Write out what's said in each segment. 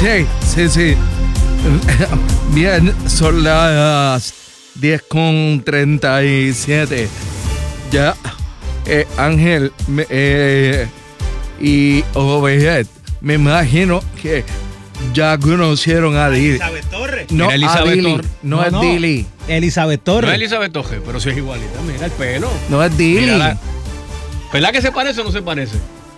Sí. Bien, son las 10:37. Ya, Ángel y Obed, me imagino que ya conocieron a Dili. Elizabeth Torres. No, Mira, Elizabeth a Dili. Torres. No es Dili. Elizabeth No Torres. es Elizabeth Torres, pero sí es igualita. Mira el pelo. No es Dili. Mira ¿verdad que se parece o no se parece?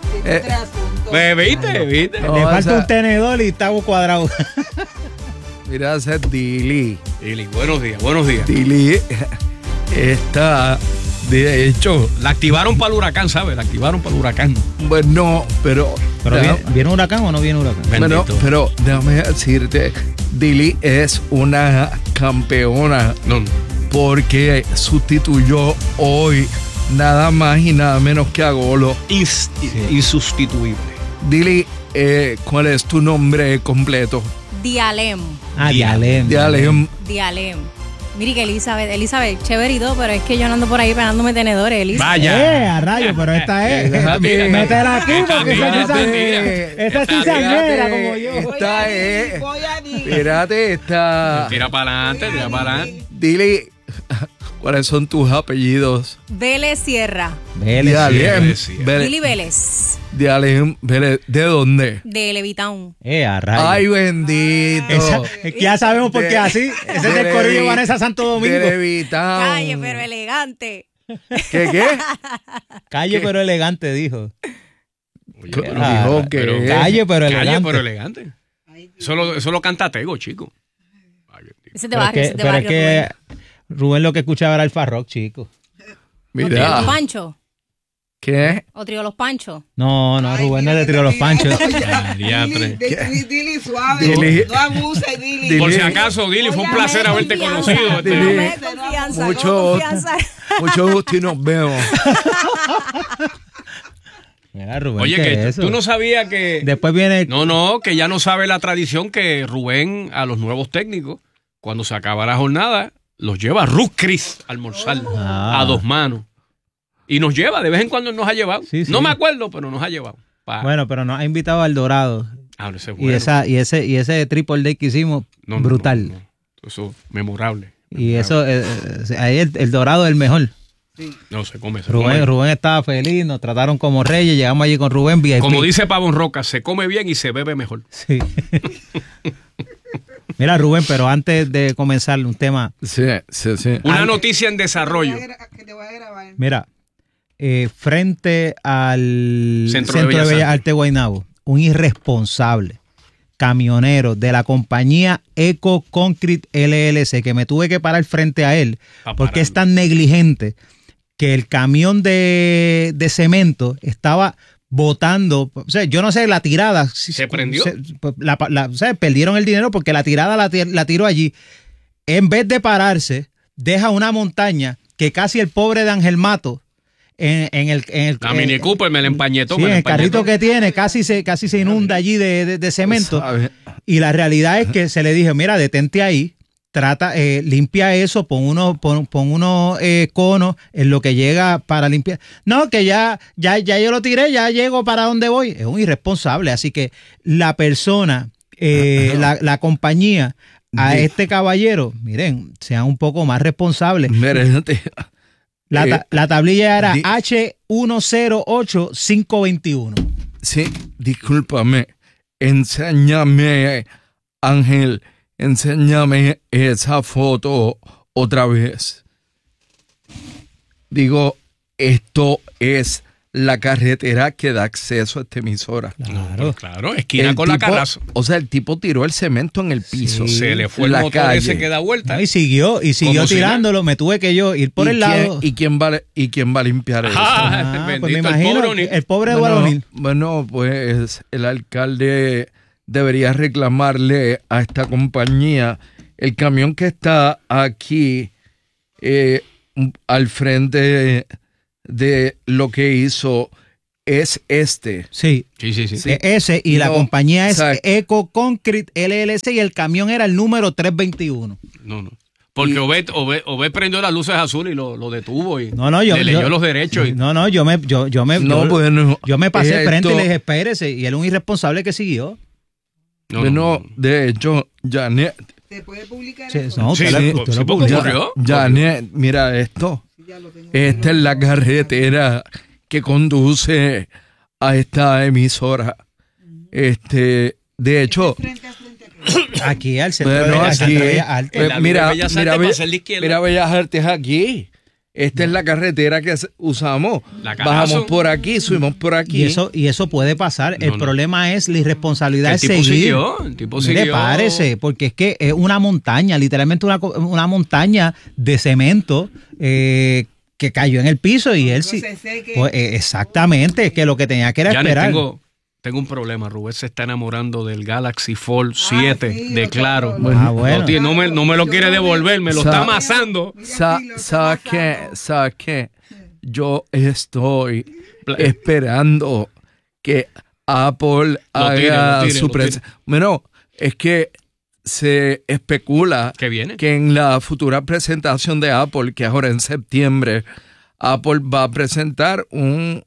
¿Viste? No, Le falta esa- un tenedor y estamos cuadrados. Mira, ese es Dili. Dili, buenos días. Dili está, de hecho, La activaron para el huracán, ¿sabes? La activaron para el huracán. bueno, pero... ¿Pero viene huracán o no viene huracán? Bueno, Bendito. pero déjame decirte, Dili es una campeona No. porque sustituyó hoy nada más y nada menos que a Golo. Insustituible. Dili, ¿cuál es tu nombre completo? Dialem. Dialem. Dialem. Mire que Elizabeth, chévere y todo, pero es que yo no ando por ahí pegándome tenedores, Elizabeth. Vaya. A rayo, pero esta es. Déjate. Métela aquí porque Déjate. esa es cizañera como yo. Esta es... Espérate, esta... Tira para adelante. Dili, ¿cuáles son tus apellidos? Vélez Sierra. Dialem. Dili Vélez. Dialem, ¿de dónde? De Levitown. A rayo. Ay, bendito. Es que ya sabemos por qué así. Ese es el corrido de Vanessa Santo Domingo. De Levitown. Calle, pero elegante. ¿Qué? Calle pero elegante, dijo. Oye, Dijo que... Calle pero Calle, elegante. pero elegante. Eso lo canta Tego, chico. Ese de Pero es barrio, que, ese de pero es barrio. que Rubén lo que escuchaba era el Farrock, chico. ¿O Trío Mira, Los Panchos? ¿qué? ¿O Trío Los Panchos? No, Rubén no es de Trío Los Panchos. Dili suave, Dili. no abuse, Dili. Dili. Por si acaso, Dili, fue un placer haberte conocido. Dili. Confianza, Mucho- confianza. Mucho gusto y nos vemos. Mira, Rubén, Oye, ¿qué que es eso? tú no sabías que... Después viene... No, que ya no sabe la tradición que Rubén a los nuevos técnicos, cuando se acaba la jornada, los lleva a Ruth Chris a almorzar a dos manos. Y nos lleva, de vez en cuando nos ha llevado. Sí, sí. No me acuerdo, pero nos ha llevado. Bueno, pero nos ha invitado al Dorado. No, ese es Y, bueno. y ese triple day que hicimos, No, no, brutal. no. Eso, memorable. Y eso, ahí el Dorado es el mejor. No, se come. Rubén estaba feliz, nos trataron como reyes, llegamos allí con Rubén VIP. Como dice Pavón Roca, se come bien y se bebe mejor. Sí. Mira, Rubén, pero antes de comenzar un tema, Sí. Una noticia en desarrollo. Que te voy a grabar. mira, frente al Centro de Centro de Bellas Bellas Artes. Artes Guaynabo, un irresponsable camionero de la compañía Eco Concrete LLC, que me tuve que parar frente a él, Pa' porque es pararlo. tan negligente que el camión de cemento estaba botando, o sea, yo no sé, la tirada. ¿Se prendió? O sea, perdieron el dinero porque la tirada la tiró allí. En vez de pararse, deja una montaña que casi el pobre de Ángel Mato en el La Mini Cooper me la empañetó. sí, me en la el carrito empañetó. que tiene casi se inunda allí de cemento. ¿Sabe? Y la realidad es que se le dije, mira, detente ahí, trata, limpia eso, pon unos conos en lo que llega para limpiar. No, que ya yo lo tiré, ya llego para donde voy. Es un irresponsable. Así que la persona, la compañía, a este caballero, miren, sean un poco más responsables. Mírate. La tablilla era di- H108521. Sí, discúlpame. Enséñame, Ángel, enséñame esa foto otra vez. Digo, esto es la carretera que da acceso a esta emisora. Claro, esquina El con la tipo- Carrazo. O sea, el tipo tiró el cemento en el piso. Se le fue el la motor calle. ese que da vuelta. No, y siguió Como si tirándolo. Me tuve que yo ir por el lado. ¿Y quién va a limpiar eso? Ah, Pues me bendito el imagino pobre O'Neill. el pobre Eduardo O'Neill. Bueno, pues el alcalde debería reclamarle a esta compañía el camión que está aquí al frente de lo que hizo es este. Sí. Sí. Ese y la No, compañía es o sea- Eco Concrete LLC y el camión era el número 321. No. Porque Obed prendió las luces azules y lo detuvo y Yo le leyó los derechos. yo me No, bueno, yo me pasé esto- frente y le dije, espérese, y él un irresponsable que siguió. De hecho, Janet, ¿Se puede publicar Sí, eso? no, Sí, usted sí, lo- usted sí, lo porque publica. ocurrió. Janet, mira esto. Sí, ya lo tengo. Esta es la carretera que conduce a esta emisora. De hecho, Frente a aquí. Aquí al centro bueno, de al aquí, centro de Bellas Artes. En la mira, Bellas Artes, mira, para hacer la izquierda. mira Bellas Artes aquí. Esta es la carretera que usamos. La Carazo. Bajamos por aquí, subimos por aquí. Y eso puede pasar. El No. problema es la irresponsabilidad El de tipo seguir. siguió, el tipo Mire, siguió. párese, porque es que es una montaña, literalmente una montaña de cemento que cayó en el piso y él sí. Entonces sé que- Pues, exactamente, que lo que tenía que era Janet, esperar. tengo un problema. Rubén se está enamorando del Galaxy Fold 7 sí, de lo Claro. tengo, Ah, bueno. No me lo quiere devolver, me lo Sa- está amasando. Mira, sí, lo ¿Sabes está qué? pasando. ¿Sabes qué? Yo estoy esperando que Apple haga tire, su lo tire. presencia. Bueno, es que se especula ¿Qué viene? que en la futura presentación de Apple, que ahora en septiembre, Apple va a presentar un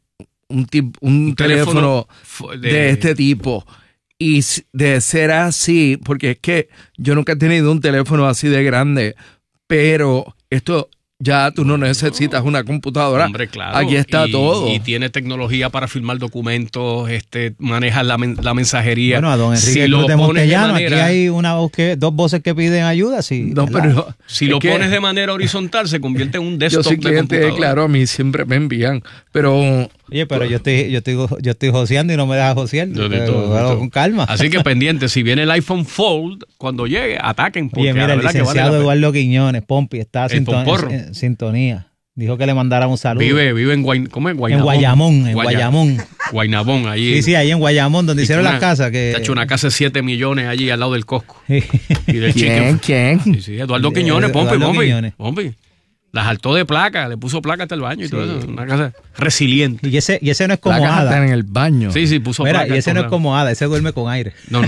teléfono de este tipo. Y de ser así, porque es que yo nunca he tenido un teléfono así de grande, pero esto ya tú no necesitas una computadora. Hombre, claro. Aquí está todo. Y tiene tecnología para firmar documentos, maneja la mensajería. Bueno, a don Enrique Si Cruz lo de pones de Montellano, aquí manera- hay dos voces que piden ayuda. Sí, No, ¿verdad? pero Si es lo que pones de manera horizontal, se convierte en un yo desktop soy de cliente, computadora. claro, a mí siempre me envían, pero Oye, pero yo estoy joseando y no me dejas josear. Yo de Pero, todo, de pero todo. con calma. Así que pendiente, si viene el iPhone Fold, cuando llegue, ataquen. Porque Oye, mira, la el verdad que vale la licenciado pena. Eduardo Quiñones, Pompi, está El pomporro. en sintonía. Dijo que le mandara un saludo. Vive en ¿cómo es? en Guaynabón. Guayamón, en Guayamón. Guaynabón, allí. Sí, ahí en Guayamón, donde hicieron las casas. Se ha hecho una casa de 7 millones allí al lado del Costco. Sí. Y del ¿quién? chicken. Sí, sí, Eduardo Quiñones, Eduardo Quiñones. Pompi. Las saltó de placa, le puso placa hasta el baño y todo eso. Una casa resiliente. Y ese no es como la caja está Ada. en el baño. Sí, puso Mira, placa. y ese no es todo. como Ada, ese duerme con aire. No.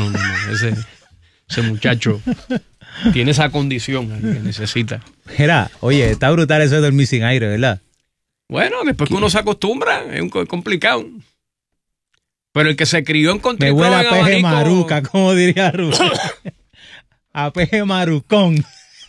Ese muchacho tiene esa condición ahí que necesita. Mira, oye, está brutal eso de dormir sin aire, ¿verdad? Bueno, después que uno se acostumbra, es complicado. Pero el que se crió en Me Contricó huele a en peje abanico- maruca, como diría Rubén. A peje marucón.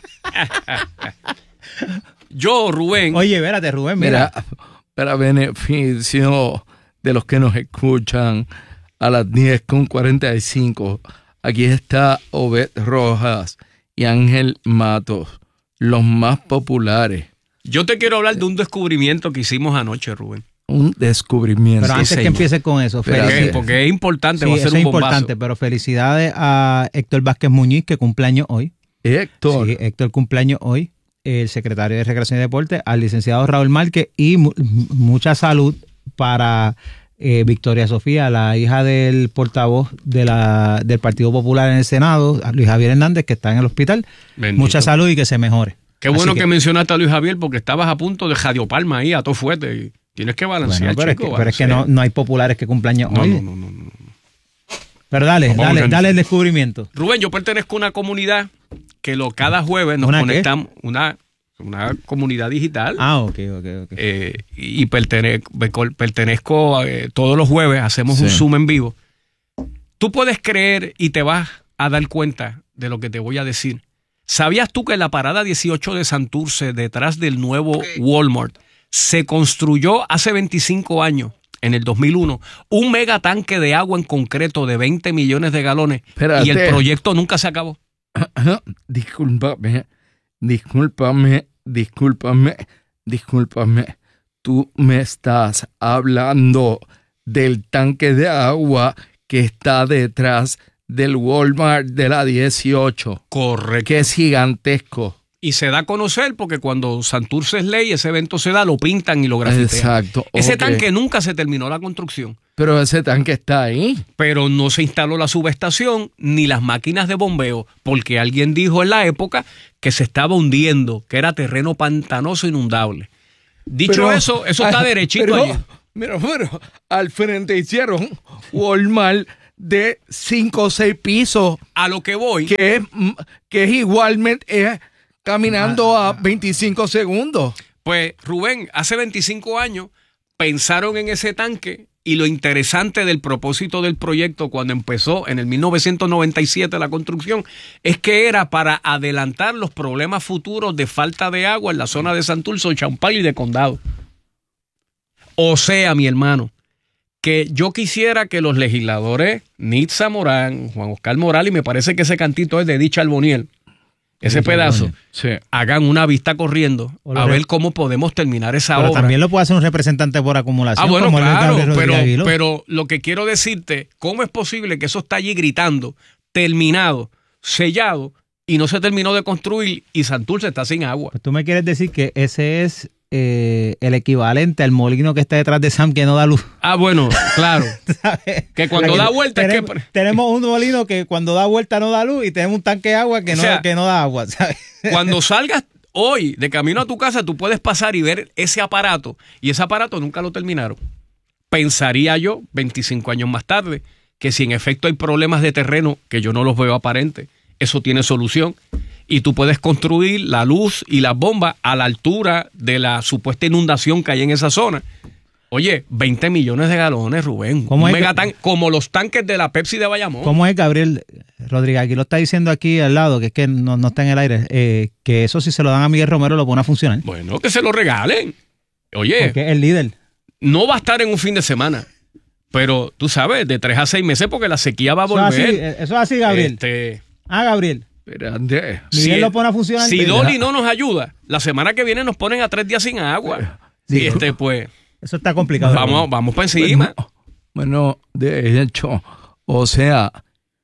Yo, Rubén, Oye, espérate, Rubén, mira. Mira, para beneficio de los que nos escuchan a las 10:45, aquí está Obed Rojas y Ángel Matos, los más populares. yo te quiero hablar de un descubrimiento que hicimos anoche, Rubén. Un descubrimiento. Pero antes que señor. empieces con eso, Espera, ¿Por qué? Felicidades. Porque es importante, Sí, va a ser eso un es bombazo. importante, pero felicidades a Héctor Vázquez Muñiz, que cumpleaños hoy. Héctor, Sí, Héctor cumpleaños hoy, el secretario de Recreación y Deporte, al licenciado Raúl Márquez y mucha salud para Victoria Sofía, la hija del portavoz del Partido Popular en el Senado, Luis Javier Hernández, que está en el hospital. Bendito. Mucha salud y que se mejore. Qué Así bueno que mencionaste a Luis Javier porque estabas a punto de Radio Palma ahí a todo fuerte. Y tienes que balancear, Bueno, chico. pero es que balancea. no hay populares que cumpleaños No, hoy. no. Pero dale Vamos a dale el descubrimiento. Rubén, yo pertenezco a una comunidad que cada jueves nos ¿Una qué? conectamos, una comunidad digital. Ah, ok. Y pertenezco todos los jueves, hacemos un Sí. Zoom en vivo. Tú puedes creer y te vas a dar cuenta de lo que te voy a decir. ¿Sabías tú que la parada 18 de Santurce, detrás del nuevo Walmart, se construyó hace 25 años, en el 2001, un megatanque de agua en concreto de 20 millones de galones? Espérate. Y el proyecto nunca se acabó. Discúlpame. Tú me estás hablando del tanque de agua que está detrás del Walmart de la 18, Correcto. que es gigantesco. Y se da a conocer porque cuando Santurce es ley, ese evento se da, lo pintan y lo grafitean. Exacto. Ese ok. tanque nunca se terminó la construcción, Pero ese tanque está ahí. pero no se instaló la subestación ni las máquinas de bombeo, porque alguien dijo en la época que se estaba hundiendo, que era terreno pantanoso inundable. Dicho Pero- eso está derechito allí. Pero al frente hicieron Walmart de 5 o 6 pisos, A lo que voy, que es igualmente caminando a 25 segundos. pues Rubén, hace 25 años pensaron en ese tanque y lo interesante del propósito del proyecto cuando empezó en el 1997 la construcción es que era para adelantar los problemas futuros de falta de agua en la zona de Santurce, Champal y de Condado. O sea, mi hermano, que yo quisiera que los legisladores Nitza Morán, Juan Oscar Morales, y me parece que ese cantito es de Dicha Alboniel, ese pedazo, Sí. hagan una vista corriendo a ver cómo podemos terminar esa Pero obra. también lo puede hacer un representante por acumulación. Bueno, como claro, Gabriel Rodríguez Aguiló. pero lo que quiero decirte, ¿cómo es posible que eso está allí gritando, terminado, sellado, y no se terminó de construir y Santurce está sin agua? Pues tú me quieres decir que ese es el equivalente al molino que está detrás de Sam que no da luz. Bueno, claro. ¿Sabes? Que cuando da vuelta es que... Tenemos un molino que cuando da vuelta no da luz y tenemos un tanque de agua que no da agua, ¿sabes? Cuando salgas hoy de camino a tu casa, tú puedes pasar y ver ese aparato, y ese aparato nunca lo terminaron. Pensaría yo, 25 años más tarde, que si en efecto hay problemas de terreno, que yo no los veo aparentes, eso tiene solución, y tú puedes construir la luz y las bombas a la altura de la supuesta inundación que hay en esa zona. Oye, 20 millones de galones, Rubén. ¿Cómo Un es megatanque, como los tanques de la Pepsi de Bayamón. ¿Cómo es, Gabriel Rodríguez? Aquí lo está diciendo aquí al lado, que es que no está en el aire, que eso si se lo dan a Miguel Romero lo pone a funcionar. Bueno, que se lo regalen. Oye, Porque es el líder. no va a estar en un fin de semana, pero tú sabes, de 3 a 6 meses porque la sequía va a volver. Eso es así, Gabriel. Gabriel. Pero Andrés, Miguel lo pone a funcionar. Si Dolly no nos ayuda, la semana que viene nos ponen a 3 días sin agua. Sí. Y pues, Eso está complicado. vamos para encima. bueno, de hecho, o sea,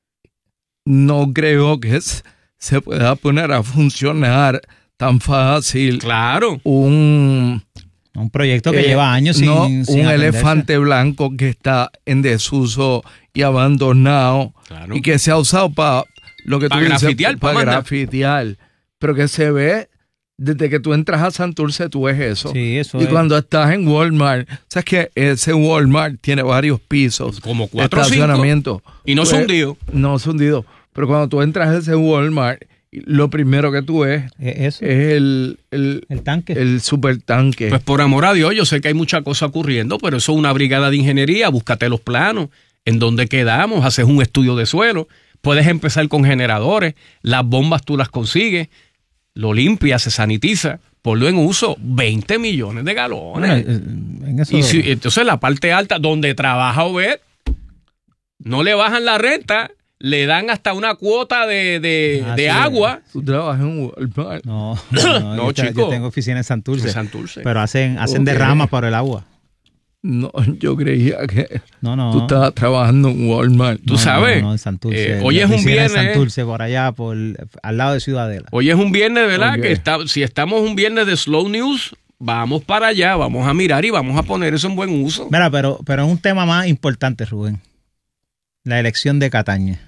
no creo que se pueda poner a funcionar tan fácil Claro. Un proyecto que lleva años sin un atenderse. elefante blanco que está en desuso y abandonado, Claro. y que se ha usado para lo que tú Pa' dices, grafitear, pa' para mandar. grafitear, pero que se ve desde que tú entras a Santurce, tú ves eso. Sí, eso y es. cuando estás en Walmart, sabes que ese Walmart tiene varios pisos, Como 4 o 5. estacionamiento, Y no se hundió. no se hundido, pero cuando tú entras a ese Walmart, lo primero que tú ves Eso. es el tanque. el super tanque. Pues por amor a Dios, yo sé que hay mucha cosa ocurriendo, pero eso es una brigada de ingeniería. Búscate los planos, en dónde quedamos, haces un estudio de suelo. Puedes empezar con generadores, las bombas tú las consigues, lo limpias, se sanitiza, ponlo en uso, 20 millones de galones. Bueno, en eso. Y entonces la parte alta, donde trabaja Obed, no le bajan la renta, le dan hasta una cuota de sí. agua. Tú trabajas en Walmart. No, No, chico. yo tengo oficina en Santurce. En Santurce. Pero hacen Ok. derramas por el agua. No, yo creía que No. tú estabas trabajando en Walmart. Tú sabes, No, en Santurce. hoy La es un oficina en viernes. Santurce, por allá, al lado de Ciudadela. Hoy es un viernes, ¿verdad? Ok. Que si estamos un viernes de Slow News, vamos para allá, vamos a mirar y vamos a poner eso en buen uso. Mira, pero es un tema más importante, Rubén. La elección de Cataña.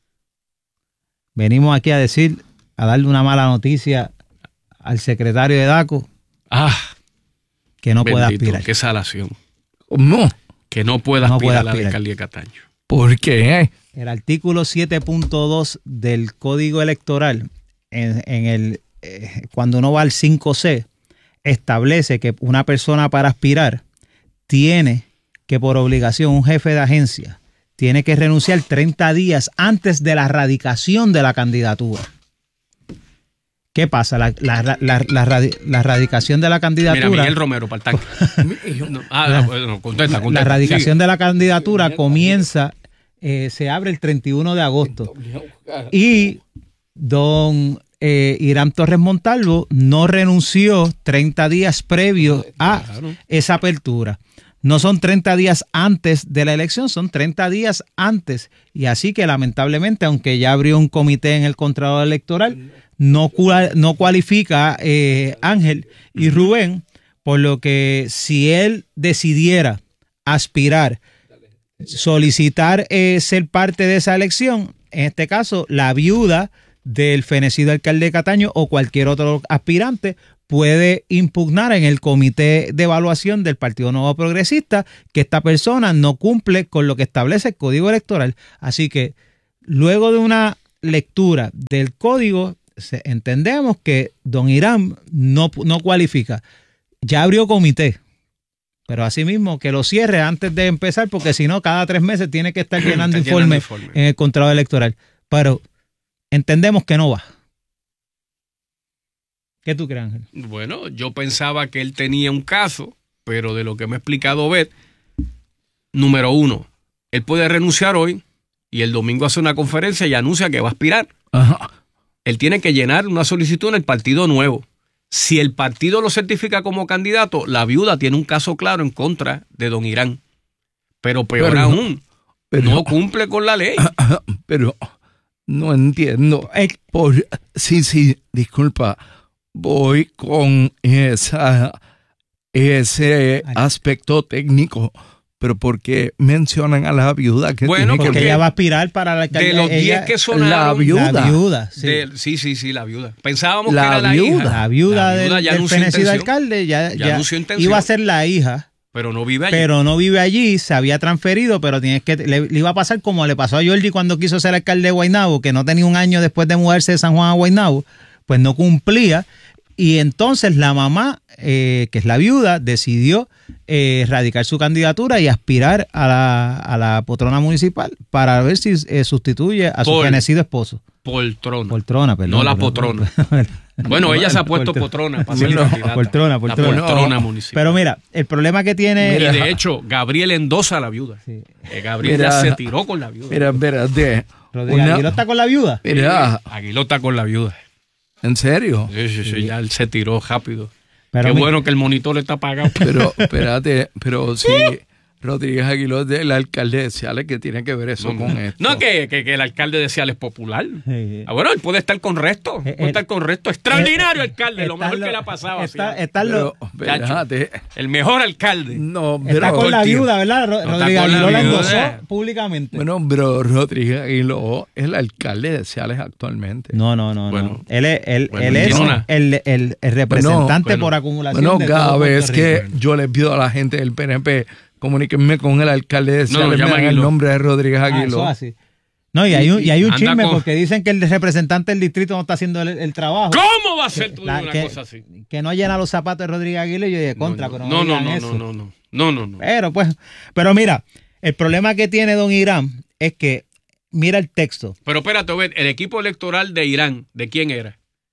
Venimos aquí a darle una mala noticia al secretario de DACO que no puede Bendito, aspirar. qué salación. ¿Cómo? Que no pueda No aspirar puede a la aspirar. alcaldía de Cataño. ¿Por qué? El artículo 7.2 del Código Electoral, cuando uno va al 5C, establece que una persona para aspirar tiene que, por obligación, un jefe de agencia tiene que renunciar 30 días antes de la radicación de la candidatura. ¿Qué pasa? La radicación de la candidatura... Mira, Miguel Romero, para el tanque. Contesta. La radicación de la candidatura comienza, se abre el 31 de agosto. Y don Irán Torres Montalvo no renunció 30 días previos a esa apertura. No son 30 días antes de la elección, son 30 días antes. Y así que lamentablemente, aunque ya abrió un comité en el Contralor Electoral, no cualifica Ángel y Rubén, por lo que si él decidiera aspirar, solicitar ser parte de esa elección, en este caso la viuda del fenecido alcalde de Cataño o cualquier otro aspirante puede impugnar en el comité de evaluación del Partido Nuevo Progresista que esta persona no cumple con lo que establece el Código Electoral. Así que luego de una lectura del código, entendemos que don Irán no cualifica. Ya abrió comité. Pero así mismo, que lo cierre antes de empezar, porque si no, cada 3 meses tiene que estar llenando informes en el contrato electoral. Pero entendemos que no va. ¿Qué tú crees, Ángel? Bueno, yo pensaba que él tenía un caso, pero de lo que me ha explicado Bet, número 1, él puede renunciar hoy y el domingo hace una conferencia y anuncia que va a aspirar. Ajá. Él tiene que llenar una solicitud en el Partido Nuevo. Si el partido lo certifica como candidato, la viuda tiene un caso claro en contra de don Irán. Pero peor aún, no cumple con la ley. Pero no entiendo. Sí, disculpa. Voy con ese aspecto técnico. Pero ¿por qué mencionan a la viuda? Que bueno, porque ella va a aspirar para la alcaldía. De los 10 que sonaron. La viuda. La viuda, sí. Sí, la viuda. Pensábamos La que era la viuda. hija. La viuda del fenecido alcalde ya anunció intención. iba a ser la hija. Pero no vive allí. Pero no vive allí, se había transferido, pero le iba a pasar como le pasó a Jordi cuando quiso ser alcalde de Guaynabo, que no tenía un año después de mudarse de San Juan a Guaynabo, pues no cumplía. Y entonces la mamá, que es la viuda, decidió radicar su candidatura y aspirar a la poltrona municipal para ver si sustituye a su fenecido esposo. Poltrona. Poltrona, perdón. No la potrona. Bueno, ella se ha puesto poltrona para ser candidata. Poltrona. La poltrona municipal. Pero mira, el problema que tiene... Y de hecho, Gabriel endosa a la viuda. Sí. Gabriel ya se tiró con la viuda. Mira, espérate. Rodríguez Aguiló está con la viuda. Mira, Aguiló está con la viuda. ¿en serio? Sí, ya él se tiró rápido. Pero qué bueno que el monitor está apagado. Pero, espérate, pero si Rodríguez Aguiló es del alcalde de Ciales, ¿qué tiene que ver eso con esto? No, que el alcalde de Ciales es popular. Sí. Bueno, él puede estar con resto. Puede estar con resto. Extraordinario alcalde, lo mejor que le ha pasado. Pero, espérate. El mejor alcalde. No, Está con la tío. viuda, ¿verdad? Rodríguez con la Aguiló la viuda. endosó públicamente. Bueno, pero Rodríguez Aguiló es el alcalde de Ciales actualmente. No. Bueno, Él es tiene el representante por acumulación Bueno, de cada todo vez Puerto que Rico. yo le pido a la gente del PNP, comuníquenme con el alcalde de Ciales, me llama dan el Aguiló. nombre de Rodríguez Aguiló. Eso así. No, y hay un Anda chisme con- porque dicen que el representante del distrito no está haciendo el trabajo. ¿Cómo va a ser tú una que, cosa así? que no llena los zapatos de Rodríguez Aguiló y yo dije contra, pero no digan eso. No. Pero mira, el problema que tiene don Irán es que mira el texto. Pero espérate, Obed, el equipo electoral de Irán, ¿de quién era?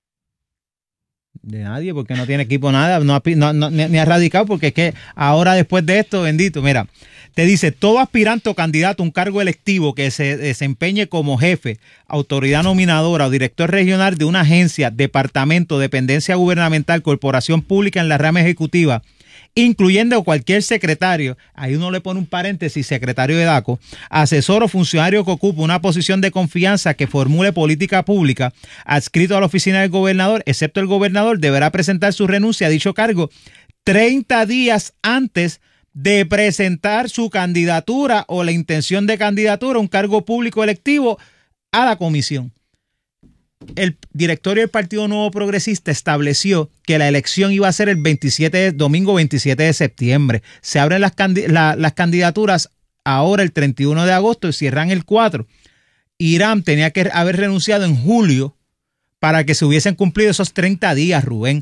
De nadie, porque no tiene equipo nada, ni ha radicado, porque es que ahora después de esto, bendito, mira, te dice, todo aspirante o candidato a un cargo electivo que se desempeñe como jefe, autoridad nominadora o director regional de una agencia, departamento, dependencia gubernamental, corporación pública en la rama ejecutiva, incluyendo cualquier secretario, ahí uno le pone un paréntesis, secretario de DACO, asesor o funcionario que ocupe una posición de confianza que formule política pública, adscrito a la oficina del gobernador, excepto el gobernador, deberá presentar su renuncia a dicho cargo 30 días antes de presentar su candidatura o la intención de candidatura a un cargo público electivo a la comisión. El directorio del Partido Nuevo Progresista estableció que la elección iba a ser el domingo 27 de septiembre. Se abren las candidaturas ahora el 31 de agosto y cierran el 4. Irán tenía que haber renunciado en julio para que se hubiesen cumplido esos 30 días, Rubén.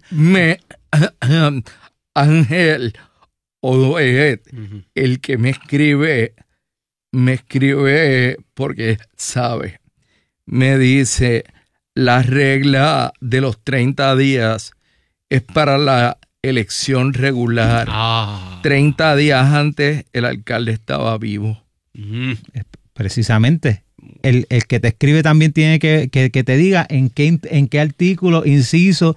Ángel Oed, el que me escribe porque sabe, me dice, la regla de los 30 días es para la elección regular. 30 días antes el alcalde estaba vivo. Precisamente. El que te escribe también tiene que te diga en qué artículo, inciso,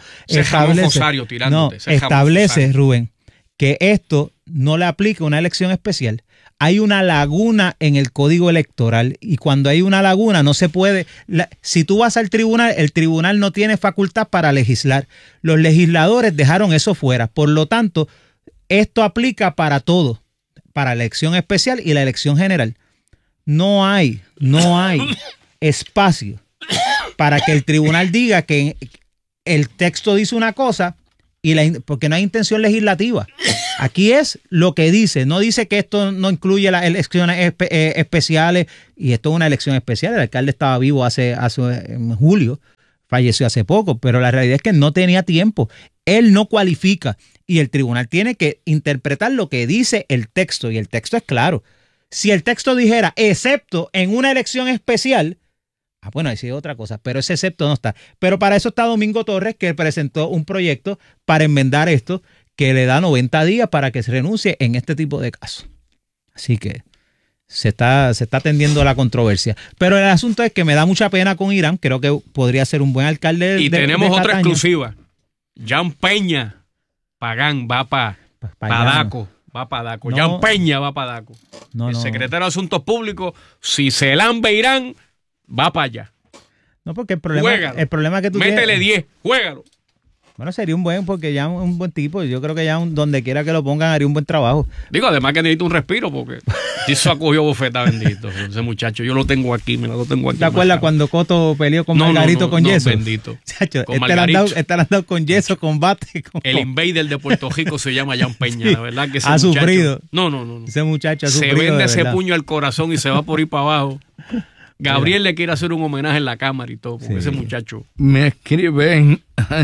establece, Rubén, que esto no le aplica a una elección especial. Hay una laguna en el código electoral y cuando hay una laguna no se puede, si tú vas al tribunal, el tribunal no tiene facultad para legislar. Los legisladores dejaron eso fuera. Por lo tanto, esto aplica para todo, para la elección especial y la elección general. No hay espacio para que el tribunal diga que el texto dice una cosa porque no hay intención legislativa. Aquí es lo que dice. No dice que esto no incluye las elecciones especiales y esto es una elección especial. El alcalde estaba vivo en julio, falleció hace poco, pero la realidad es que no tenía tiempo. él no cualifica y el tribunal tiene que interpretar lo que dice el texto y el texto es claro. Si el texto dijera excepto en una elección especial, bueno, ahí sí es otra cosa, pero ese excepto no está. Pero para eso está Domingo Torres, que presentó un proyecto para enmendar esto, que le da 90 días para que se renuncie en este tipo de casos. Así que se está atendiendo la controversia. Pero el asunto es que me da mucha pena con Irán. Creo que podría ser un buen alcalde. Y tenemos otra exclusiva. Jan Peña Pagán va para Daco. Va para Daco. Jan Peña va para Daco. El secretario de Asuntos Públicos, si se lambe Irán, va para allá. No, porque el problema que tú métele 10, juégalo. Bueno, sería un buen, porque ya un buen tipo. Yo creo que ya donde quiera que lo pongan haría un buen trabajo. Digo, además que necesita un respiro, porque eso acogió bofeta, bendito. Ese muchacho, yo lo tengo aquí, lo tengo aquí. ¿Te acuerdas cuando Coto peleó con Margarito con yeso? Bendito. Chacho, este le han dado con yeso, combate. El invader de Puerto Rico se llama Jan Peña, sí. La verdad que ese ha muchacho, sufrido. No. Ese muchacho ha sufrido. Se vende ese puño al corazón y se va por ir para abajo. Gabriel le quiere hacer un homenaje en la cámara y todo, porque ese muchacho. Me escriben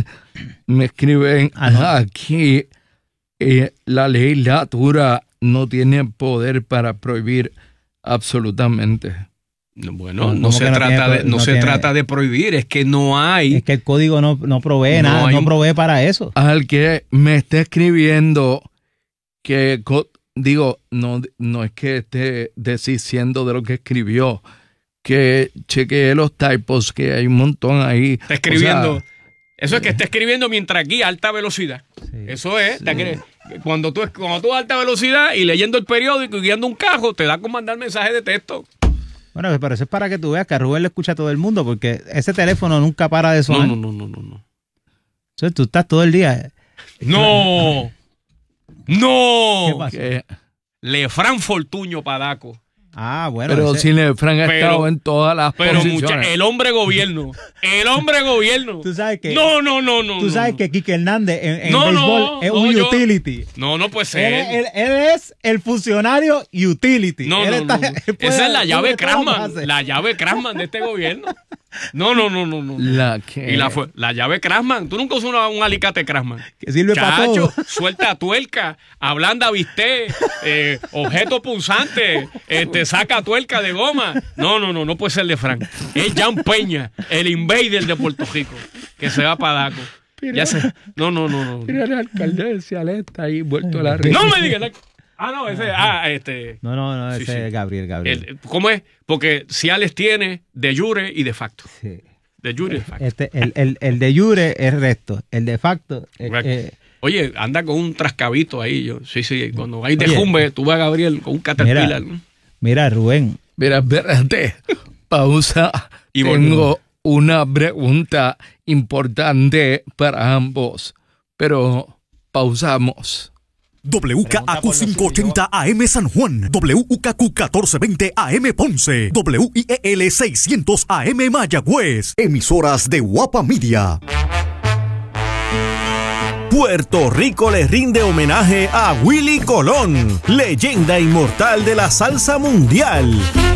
aquí, la legislatura no tiene poder para prohibir absolutamente. Bueno, no se trata de prohibir, es que no hay. Es que el código no provee nada, no provee para eso. Al que me está escribiendo que, digo, no es que esté desistiendo de lo que escribió, que chequeé los typos, que hay un montón ahí. Está escribiendo. Eso es que está escribiendo mientras aquí a alta velocidad. Sí, eso es. Sí. Cuando tú a alta velocidad y leyendo el periódico y guiando un carro, te da con mandar mensajes de texto. Bueno, pero eso es para que tú veas que a Rubén le escucha a todo el mundo, porque ese teléfono nunca para de sonar. No. Entonces tú estás todo el día. ¡No! ¿Qué pasó? Lefran Fortuño Padaco. Ah, bueno. Pero si Lefran ha estado en todas las posiciones. El hombre gobierno. Tú sabes que. No. Tú sabes que Quique Hernández en béisbol es un utility. No puede ser. Él es el funcionario utility. No. Esa es la llave Krasman. La llave Krasman de este gobierno. No. La llave Krasman. Tú nunca usas un alicate Krasman. Que sirve para todo. Suelta tuerca, ablanda bistec, objeto punzante, saca tuerca de goma. No puede ser de Frank. Es Jan Peña, el invader de Puerto Rico, que se va para Daco. Ya sé. No. Mira el alcalde de Cialesta ahí vuelto a la risa. No me digas. No, ese es Gabriel. ¿Cómo es? Porque Ciales tiene de jure y de facto. Sí. De jure y de facto. El de jure es recto, el de facto Oye, anda con un trascabito ahí. Sí, cuando hay dejumbe, tú vas a Gabriel con un caterpillar. Mira, Rubén. Mira, espérate. Pausa. Y tengo una pregunta importante para ambos, pero pausamos. WKAQ 580 AM San Juan, WKQ 1420 AM Ponce, WIEL 600 AM Mayagüez, emisoras de Guapa Media. Puerto Rico le rinde homenaje a Willie Colón, leyenda inmortal de la salsa mundial.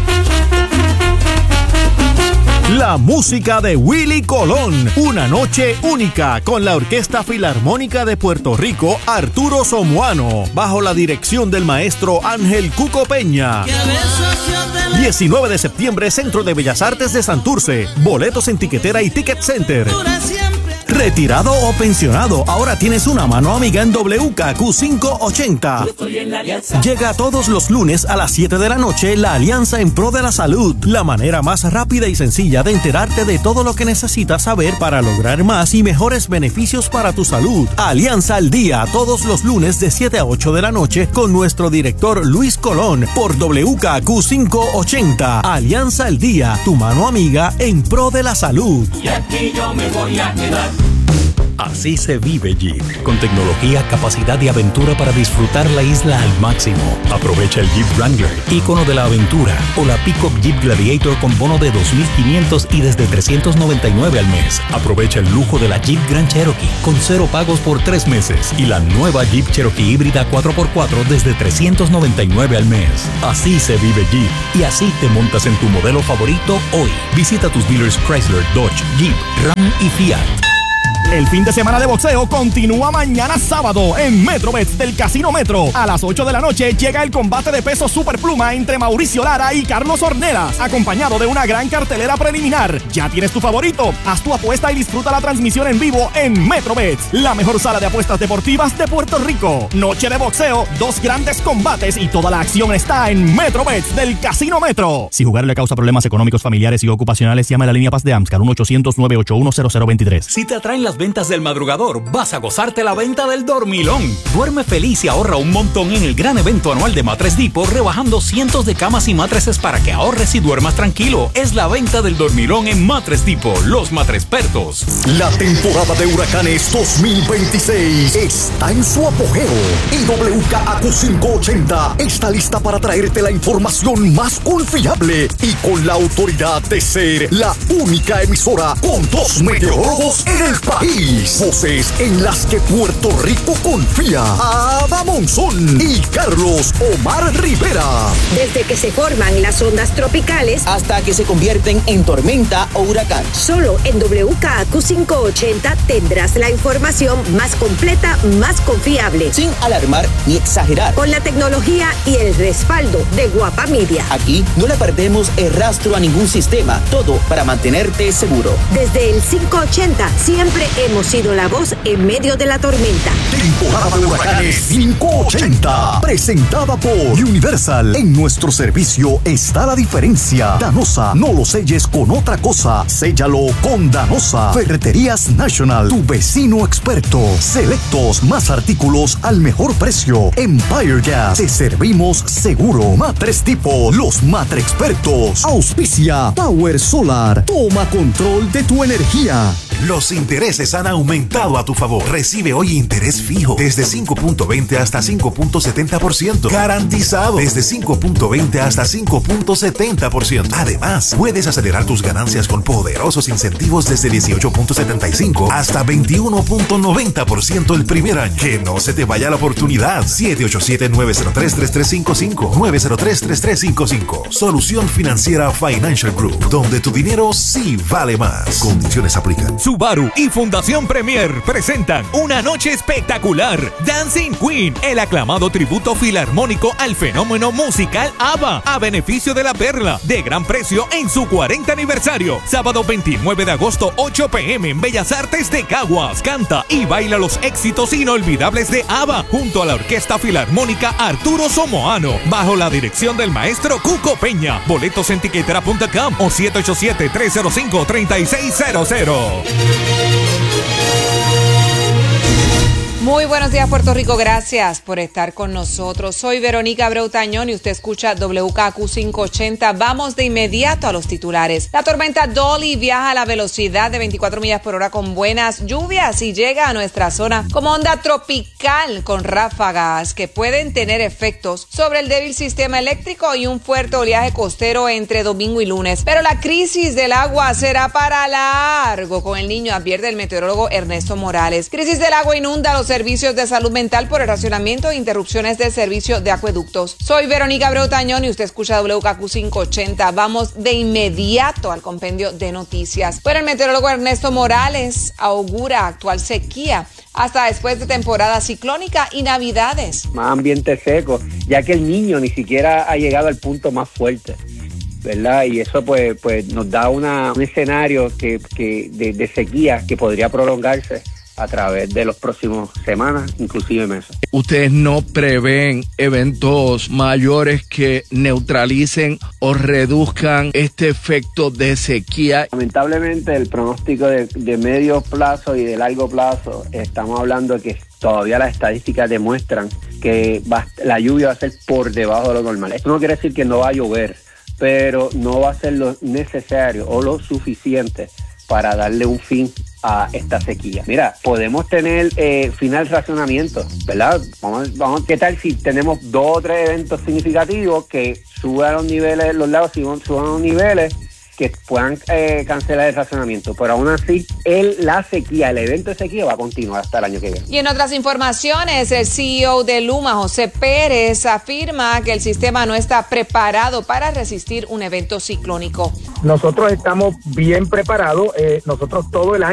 La música de Willie Colón, una noche única con la Orquesta Filarmónica de Puerto Rico Arturo Somoano, bajo la dirección del maestro Ángel Cuco Peña. 19 de septiembre, Centro de Bellas Artes de Santurce, boletos en Tiquetera y Ticket Center. Retirado o pensionado, ahora tienes una mano amiga en WKQ 580. Llega todos los lunes a las 7 de la noche la Alianza en Pro de la Salud, la manera más rápida y sencilla de enterarte de todo lo que necesitas saber para lograr más y mejores beneficios para tu salud. Alianza al Día, todos los lunes de 7 a 8 de la noche con nuestro director Luis Colón por WKQ 580. Alianza al Día, tu mano amiga en Pro de la Salud. Y aquí yo me voy a quedar. Así se vive Jeep, con tecnología, capacidad y aventura para disfrutar la isla al máximo. Aprovecha el Jeep Wrangler, ícono de la aventura, o la Pickup Jeep Gladiator con bono de $2,500 y desde $399 al mes. Aprovecha el lujo de la Jeep Grand Cherokee con 0 pagos por 3 meses y la nueva Jeep Cherokee híbrida 4x4 desde $399 al mes. Así se vive Jeep y así te montas en tu modelo favorito hoy. Visita tus dealers Chrysler, Dodge, Jeep, Ram y Fiat. El fin de semana de boxeo continúa mañana sábado en Metrobets del Casino Metro. A las 8 de la noche llega el combate de peso superpluma entre Mauricio Lara y Carlos Ornelas, acompañado de una gran cartelera preliminar. ¿Ya tienes tu favorito? Haz tu apuesta y disfruta la transmisión en vivo en Metrobets, la mejor sala de apuestas deportivas de Puerto Rico. Noche de boxeo, 2 grandes combates y toda la acción está en Metrobets del Casino Metro. Si jugar le causa problemas económicos, familiares y ocupacionales, llama a la línea Paz de AMSCAR 1-800-981-0023. Si te atraen las ventas del madrugador, vas a gozarte la venta del dormilón. Duerme feliz y ahorra un montón en el gran evento anual de Matres Depot, rebajando cientos de camas y matres para que ahorres y duermas tranquilo. Es la venta del dormilón en Matres Depot, los matrespertos. La temporada de huracanes 2026 está en su apogeo y WKAQ 580 está lista para traerte la información más confiable y con la autoridad de ser la única emisora con 2 meteorólogos en el país. Voces en las que Puerto Rico confía. Ada Monzón y Carlos Omar Rivera. Desde que se forman las ondas tropicales hasta que se convierten en tormenta o huracán. Solo en WKAQ 580 tendrás la información más completa, más confiable. Sin alarmar ni exagerar. Con la tecnología y el respaldo de Guapa Media. Aquí no le perdemos el rastro a ningún sistema. Todo para mantenerte seguro. Desde el 580 siempre hemos sido la voz en medio de la tormenta. Temporada de huracanes 580. Presentada por Universal. En nuestro servicio está la diferencia. Danosa, no lo selles con otra cosa. Séllalo con Danosa. Ferreterías National, tu vecino experto. Selectos, más artículos al mejor precio. Empire Gas, te servimos seguro. Matres Tipo, los matre expertos. Auspicia Power Solar. Toma control de tu energía. Los intereses han aumentado a tu favor. Recibe hoy interés fijo desde 5.20 hasta 5.70%. Garantizado desde 5.20 hasta 5.70%. Además, puedes acelerar tus ganancias con poderosos incentivos desde 18.75 hasta 21.90% el primer año. Que no se te vaya la oportunidad. 787-903-3355. 903-3355. Solución Financiera Financial Group, donde tu dinero sí vale más. Condiciones aplican. Subaru y Fundación Premier presentan una noche espectacular. Dancing Queen, el aclamado tributo filarmónico al fenómeno musical ABBA, a beneficio de La Perla, de gran precio en su 40 aniversario. Sábado 29 de agosto, 8 p.m. en Bellas Artes de Caguas. Canta y baila los éxitos inolvidables de ABBA junto a la Orquesta Filarmónica Arturo Somoano, bajo la dirección del maestro Cuco Peña. Boletos en tiquetera.com o 787-305-3600. Muy buenos días, Puerto Rico. Gracias por estar con nosotros. Soy Verónica Abreu Tañón y usted escucha WKAQ 580. Vamos de inmediato a los titulares. La tormenta Dolly viaja a la velocidad de 24 millas por hora con buenas lluvias y llega a nuestra zona como onda tropical con ráfagas que pueden tener efectos sobre el débil sistema eléctrico y un fuerte oleaje costero entre domingo y lunes. Pero la crisis del agua será para largo con El Niño, advierte el meteorólogo Ernesto Morales. Crisis del agua inunda los servicios de salud mental por el racionamiento e interrupciones del servicio de acueductos. Soy Verónica Abreu Tañón y usted escucha WKAQ 580. Vamos de inmediato al compendio de noticias. Pero el meteorólogo Ernesto Morales augura actual sequía hasta después de temporada ciclónica y navidades. Más ambiente seco, ya que el Niño ni siquiera ha llegado al punto más fuerte, ¿verdad? Y eso pues nos da un escenario de sequía que podría prolongarse a través de los próximos semanas, inclusive meses. ¿Ustedes no prevén eventos mayores que neutralicen o reduzcan este efecto de sequía? Lamentablemente el pronóstico de medio plazo y de largo plazo, estamos hablando de que todavía las estadísticas demuestran que la lluvia va a ser por debajo de lo normal. Esto no quiere decir que no va a llover, pero no va a ser lo necesario o lo suficiente para darle un fin a esta sequía. Mira, podemos tener final racionamiento, ¿verdad? Vamos, ¿qué tal si tenemos 2 o 3 eventos significativos que suban los niveles, los lagos suban los niveles que puedan cancelar el racionamiento? Pero aún así, la sequía, el evento de sequía va a continuar hasta el año que viene. Y en otras informaciones, el CEO de Luma, José Pérez, afirma que el sistema no está preparado para resistir un evento ciclónico. Nosotros estamos bien preparados. Nosotros todo el año